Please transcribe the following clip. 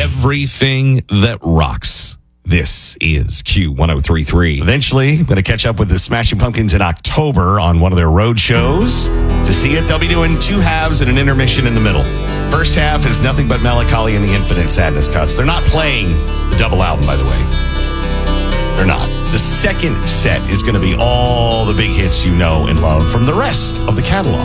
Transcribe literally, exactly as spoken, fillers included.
everything that rocks. This is Q one oh three point three. Eventually, I'm going to catch up with the Smashing Pumpkins in October on one of their road shows to see it. They'll be doing two halves and an intermission in the middle. First half is Nothing But Melancholy and the Infinite Sadness cuts. They're not playing the double album, by the way. They're not. The second set is going to be all the big hits you know and love from the rest of the catalog.